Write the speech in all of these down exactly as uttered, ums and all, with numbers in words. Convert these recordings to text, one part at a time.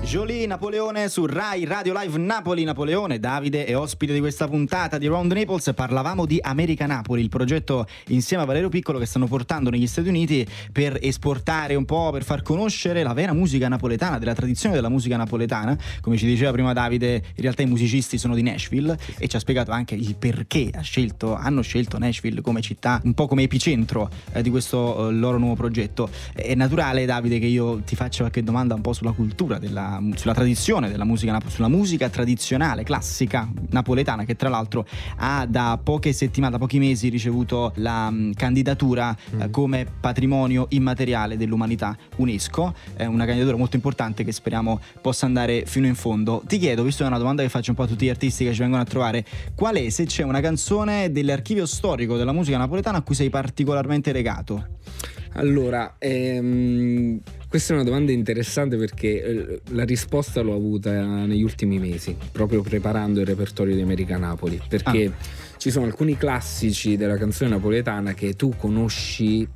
Jolie Napoleone su Rai Radio Live Napoli. Napoleone, Davide è ospite di questa puntata di Round Naples. Parlavamo di America Napoli, il progetto insieme a Valerio Piccolo che stanno portando negli Stati Uniti per esportare un po', per far conoscere la vera musica napoletana, della tradizione della musica napoletana. Come ci diceva prima Davide, in realtà i musicisti sono di Nashville e ci ha spiegato anche il perché ha scelto, hanno scelto Nashville come città, un po' come epicentro eh, di questo eh, loro nuovo progetto. È naturale, Davide, che io ti faccia qualche domanda un po' sulla cultura della sulla tradizione della musica, sulla musica tradizionale classica napoletana, che tra l'altro ha da poche settimane, da pochi mesi ricevuto la mh, candidatura mm. eh, come patrimonio immateriale dell'umanità UNESCO. È una candidatura molto importante che speriamo possa andare fino in fondo. Ti chiedo, visto che è una domanda che faccio un po' a tutti gli artisti che ci vengono a trovare, qual è, se c'è una canzone dell'archivio storico della musica napoletana a cui sei particolarmente legato? Allora, ehm, questa è una domanda interessante perché eh, la risposta l'ho avuta negli ultimi mesi, proprio preparando il repertorio di America Napoli, perché ah. ci sono alcuni classici della canzone napoletana che tu conosci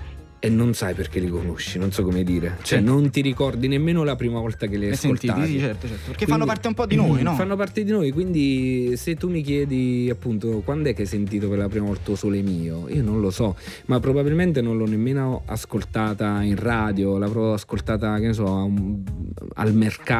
e non sai perché li conosci, non so come dire, cioè certo. non ti ricordi nemmeno la prima volta che li hai ascoltati. Sentiti, certo, certo, perché quindi, fanno parte un po' di noi, no? Fanno parte di noi, quindi se tu mi chiedi appunto quando è che hai sentito per la prima volta O Sole Mio, io non lo so, ma probabilmente non l'ho nemmeno ascoltata in radio, l'avrò ascoltata, che ne so, un, al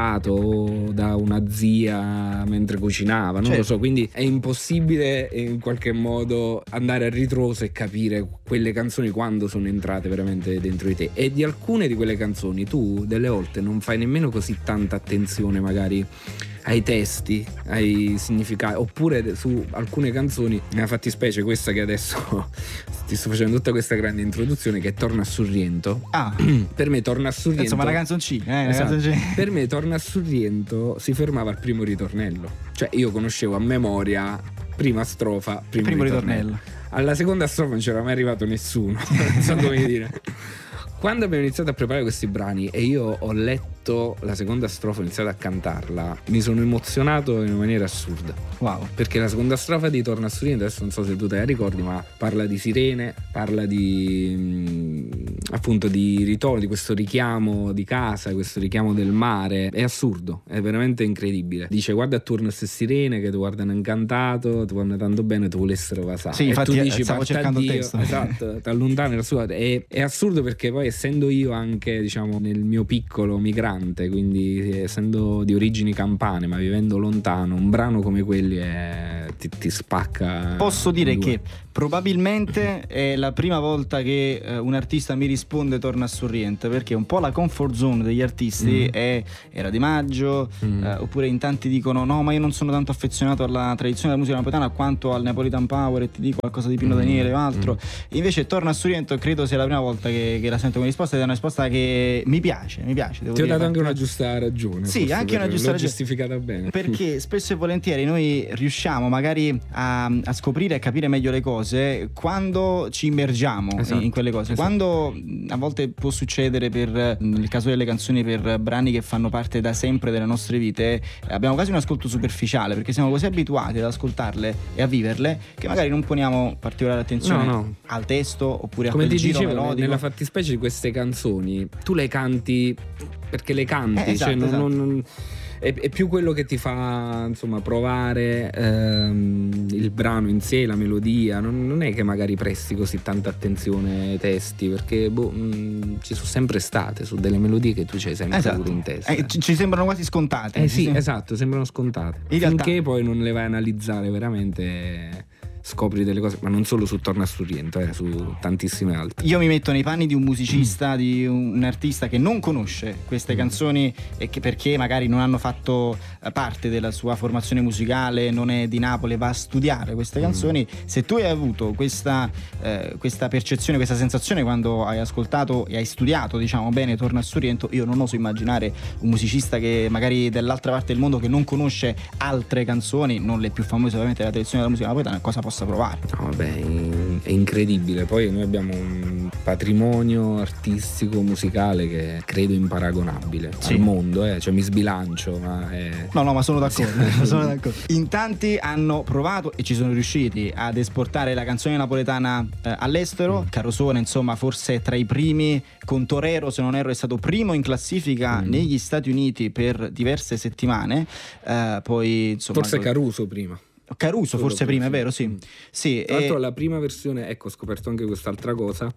mercato da una zia mentre cucinava, non certo. lo so, quindi è impossibile in qualche modo andare a ritroso e capire quelle canzoni quando sono entrate veramente dentro di te. E di alcune di quelle canzoni tu delle volte non fai nemmeno così tanta attenzione magari ai testi, ai significati, oppure su alcune canzoni, nella fattispecie questa che adesso ti sto facendo tutta questa grande introduzione, che è Torna a Sorrento. Ah. Per me Torna a Sorrento, insomma la canzoncina, eh, esatto. la canzoncina. Per me Torna a Sorrento si fermava al primo ritornello, cioè io conoscevo a memoria prima strofa, primo, primo ritornello. ritornello alla seconda strofa non c'era mai arrivato nessuno. Non so come dire. Quando abbiamo iniziato a preparare questi brani e io ho letto la seconda strofa, ho iniziato a cantarla, mi sono emozionato in una maniera assurda. Wow. Perché la seconda strofa di Torna a Sorrento, adesso non so se tu te la ricordi, ma parla di sirene, parla di mh, appunto di ritorno, di questo richiamo di casa, questo richiamo del mare. È assurdo, è veramente incredibile. Dice: guarda attorno a queste sirene che ti guardano incantato, ti vanno tanto bene, ti volessero vasare. Sì, e infatti tu dici: stavo cercando il testo. Esatto, ti allontani la sua. È, è assurdo perché poi, essendo io anche, diciamo, nel mio piccolo migrante, quindi essendo di origini campane ma vivendo lontano, un brano come quelli è, ti, ti spacca. Posso dire due. che probabilmente è la prima volta che uh, un artista mi risponde Torna a Sorrento, perché un po' la comfort zone degli artisti mm. è Era di Maggio, mm. uh, oppure in tanti dicono no, ma io non sono tanto affezionato alla tradizione della musica napoletana quanto al Napolitan Power, e ti dico qualcosa di Pino mm. Daniele o altro. mm. Invece Torna a Sorrento credo sia la prima volta che, che la sento come risposta, ed è una risposta che mi piace, mi piace. Devo Ti dire, ho dato anche una giusta ragione. Sì, anche una giusta ragione. Giustificata bene. Perché spesso e volentieri noi riusciamo magari a, a scoprire e capire meglio le cose quando ci immergiamo esatto, in quelle cose. Esatto. Quando a volte può succedere, per nel caso delle canzoni, per brani che fanno parte da sempre delle nostre vite, abbiamo quasi un ascolto superficiale, perché siamo così abituati ad ascoltarle e a viverle che magari non poniamo particolare attenzione no, no. al testo, oppure come a quel ti giro dicevo, melodico. Nella fattispecie di queste canzoni tu le canti perché le canti, eh, esatto, cioè non, esatto. non, è, è più quello che ti fa, insomma, provare ehm, il brano in sé, la melodia. Non, non è che magari presti così tanta attenzione ai testi, perché boh, mh, ci sono sempre state su delle melodie che tu ci hai sempre esatto. avuto in testa. Eh, ci, ci sembrano quasi scontate. Eh sì, sem- esatto, sembrano scontate. In Finché realtà... poi non le vai a analizzare veramente, scopri delle cose, ma non solo su Torna a Sorrento, eh, su tantissime altre. Io mi metto nei panni di un musicista, mm. di un artista che non conosce queste mm. canzoni, e che perché magari non hanno fatto parte della sua formazione musicale, non è di Napoli, va a studiare queste canzoni. Mm. Se tu hai avuto questa, eh, questa percezione, questa sensazione quando hai ascoltato e hai studiato, diciamo, bene Torna a Sorrento, io non oso immaginare un musicista che magari dall'altra parte del mondo, che non conosce altre canzoni, non le più famose ovviamente della tradizione della musica napoletana, cosa possa provare. No, vabbè, è incredibile. Poi noi abbiamo un patrimonio artistico musicale che credo imparagonabile sì. al mondo, eh. Cioè mi sbilancio, ma è... no no ma sono d'accordo, sono d'accordo. In tanti hanno provato e ci sono riusciti ad esportare la canzone napoletana eh, all'estero. mm. Carosone insomma forse tra i primi, con Torero se non erro è stato primo in classifica mm. negli Stati Uniti per diverse settimane, eh, poi insomma forse Caruso prima. Caruso forse prima, è vero, sì. Mm. sì Tra l'altro e... la prima versione, ecco, ho scoperto anche quest'altra cosa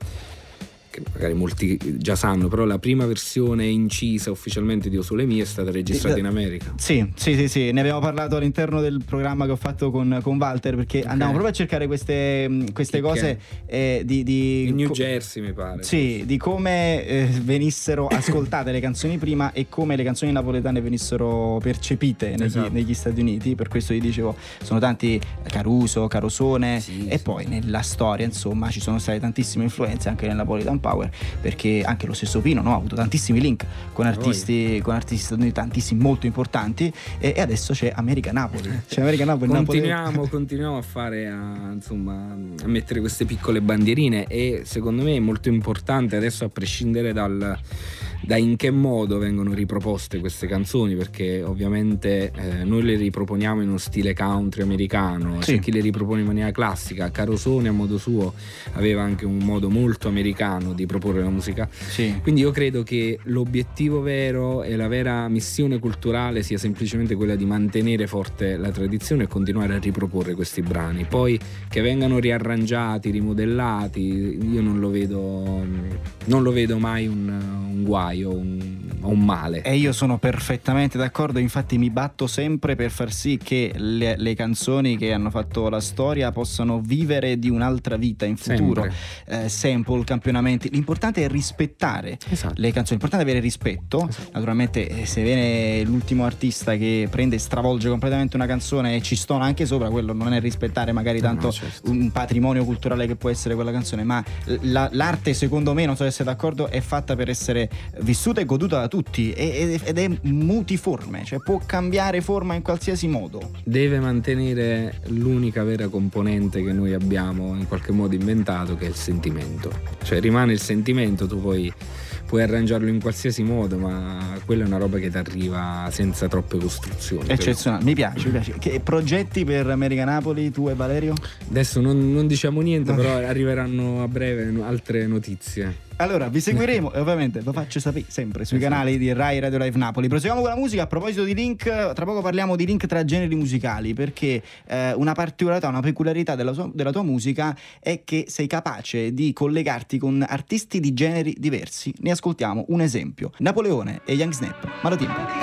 che magari molti già sanno, però la prima versione incisa ufficialmente di O Sole Mie è stata registrata in America. Sì, sì, sì, sì, ne abbiamo parlato all'interno del programma che ho fatto con, con Walter, perché okay. andavamo proprio a cercare queste, queste cose eh, di, di in New co- Jersey mi pare. Sì, di come eh, venissero ascoltate le canzoni prima e come le canzoni napoletane venissero percepite negli, esatto. negli Stati Uniti. Per questo vi dicevo, sono tanti Caruso, Carosone sì, e sì. poi nella storia insomma ci sono state tantissime influenze anche nel Napoletan Power, perché anche lo stesso Pino, no, ha avuto tantissimi link con artisti oh, con artisti statunitensi tantissimi molto importanti e, e adesso c'è America Napoli, c'è America Napoli. continuiamo, Napoli. continuiamo a fare a, insomma a mettere queste piccole bandierine e secondo me è molto importante adesso, a prescindere dal da in che modo vengono riproposte queste canzoni, perché ovviamente eh, noi le riproponiamo in uno stile country americano, sì. c'è chi le ripropone in maniera classica. Carosone a modo suo aveva anche un modo molto americano di proporre la musica, sì. quindi io credo che l'obiettivo vero e la vera missione culturale sia semplicemente quella di mantenere forte la tradizione e continuare a riproporre questi brani. Poi che vengano riarrangiati, rimodellati, io non lo vedo non lo vedo mai un, un guaio o un, un male. E io sono perfettamente d'accordo, infatti mi batto sempre per far sì che le, le canzoni che hanno fatto la storia possano vivere di un'altra vita in futuro. Eh, sample, campionamenti, l'importante è rispettare esatto. le canzoni, l'importante è avere rispetto. Esatto. Naturalmente se viene l'ultimo artista che prende e stravolge completamente una canzone e ci stona anche sopra, quello non è rispettare magari tanto no, certo. un patrimonio culturale che può essere quella canzone, ma la, l'arte secondo me, non so se siete d'accordo, è fatta per essere vissuta e goduta da tutti ed è multiforme, cioè può cambiare forma in qualsiasi modo. Deve mantenere l'unica vera componente che noi abbiamo in qualche modo inventato, che è il sentimento. Cioè rimane il sentimento, tu poi puoi arrangiarlo in qualsiasi modo, ma quella è una roba che ti arriva senza troppe costruzioni. Eccezionale, mi piace, mi piace. Che progetti per America Napoli, tu e Valerio? Adesso non, non diciamo niente, però arriveranno a breve altre notizie. Allora vi seguiremo e ovviamente lo faccio sapere sempre sui esatto. canali di Rai Radio Live Napoli. Proseguiamo con la musica. A proposito di link, tra poco parliamo di link tra generi musicali, perché eh, una particolarità, una peculiarità della, sua, della tua musica è che sei capace di collegarti con artisti di generi diversi. Ne ascoltiamo un esempio: Napoleone e Young Snap. Malo tempo.